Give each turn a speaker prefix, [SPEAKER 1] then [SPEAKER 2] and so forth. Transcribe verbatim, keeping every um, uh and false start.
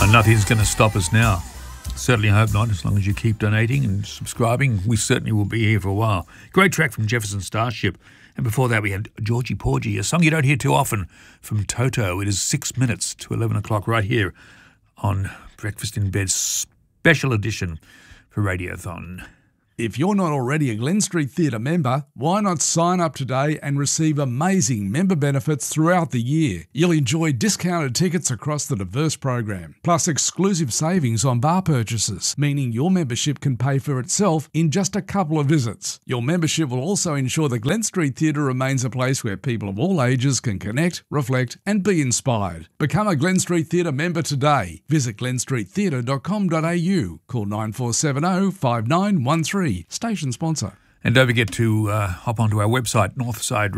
[SPEAKER 1] And nothing's going to stop us now. Certainly hope not, as long as you keep donating and subscribing. We certainly will be here for a while. Great track from Jefferson Starship. And before that we had Georgie Porgy, a song you don't hear too often from Toto. It is six minutes to eleven o'clock right here on Breakfast in Bed special edition for Radiothon.
[SPEAKER 2] If you're not already a Glen Street Theatre member, why not sign up today and receive amazing member benefits throughout the year? You'll enjoy discounted tickets across the diverse program, plus exclusive savings on bar purchases, meaning your membership can pay for itself in just a couple of visits. Your membership will also ensure the Glen Street Theatre remains a place where people of all ages can connect, reflect and be inspired. Become a Glen Street Theatre member today. Visit glen street theatre dot com dot a u. Call nine four seven zero five nine one three. Station sponsor.
[SPEAKER 1] And don't forget to uh, hop onto our website, Northside